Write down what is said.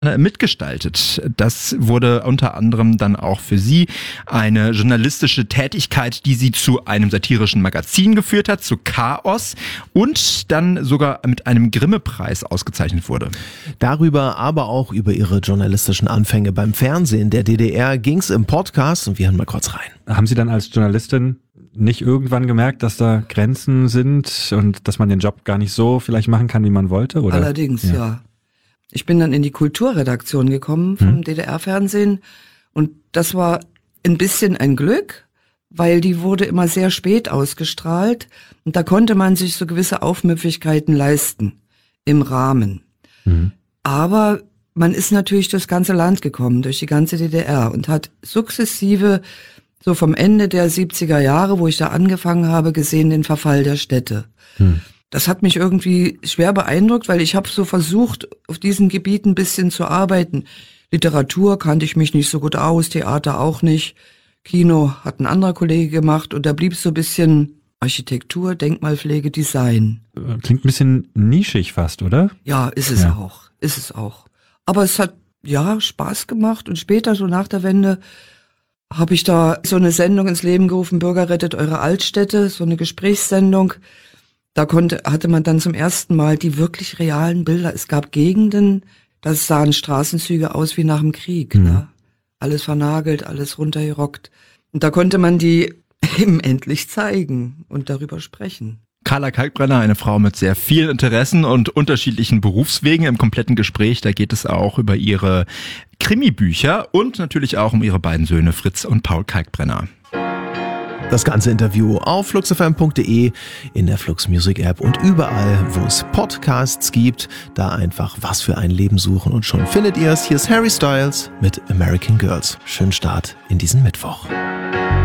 mitgestaltet. Das wurde unter anderem dann auch für sie eine journalistische Tätigkeit, die sie zu einem satirischen Magazin geführt hat, zu Chaos, und dann sogar mit einem Grimme-Preis ausgezeichnet wurde. Darüber, aber auch über ihre journalistischen Anfänge beim Fernsehen der DDR ging's im Podcast und wir hören mal kurz rein. Haben Sie dann als Journalistin nicht irgendwann gemerkt, dass da Grenzen sind und dass man den Job gar nicht so vielleicht machen kann, wie man wollte? Oder? Allerdings, ja. Ich bin dann in die Kulturredaktion gekommen vom DDR-Fernsehen und das war ein bisschen ein Glück, weil die wurde immer sehr spät ausgestrahlt und da konnte man sich so gewisse Aufmüpfigkeiten leisten im Rahmen. Aber man ist natürlich durchs ganze Land gekommen, durch die ganze DDR und hat sukzessive so vom Ende der 70er Jahre, wo ich da angefangen habe, gesehen den Verfall der Städte. Das hat mich irgendwie schwer beeindruckt, weil ich habe so versucht, auf diesen Gebieten ein bisschen zu arbeiten. Literatur kannte ich mich nicht so gut aus, Theater auch nicht. Kino hat ein anderer Kollege gemacht und da blieb so ein bisschen Architektur, Denkmalpflege, Design. Klingt ein bisschen nischig fast, oder? Ja, ist es auch. Aber es hat, Spaß gemacht und später, so nach der Wende, habe ich da so eine Sendung ins Leben gerufen, Bürger rettet eure Altstädte, so eine Gesprächssendung. Da hatte man dann zum ersten Mal die wirklich realen Bilder. Es gab Gegenden, da sahen Straßenzüge aus wie nach dem Krieg. Ne? Alles vernagelt, alles runtergerockt. Und da konnte man die eben endlich zeigen und darüber sprechen. Carla Kalkbrenner, eine Frau mit sehr vielen Interessen und unterschiedlichen Berufswegen. Im kompletten Gespräch, da geht es auch über ihre Krimi-Bücher und natürlich auch um ihre beiden Söhne Fritz und Paul Kalkbrenner. Das ganze Interview auf fluxfm.de, in der Flux Music App und überall, wo es Podcasts gibt. Da einfach was für ein Leben suchen und schon findet ihr es. Hier ist Harry Styles mit American Girls. Schönen Start in diesen Mittwoch.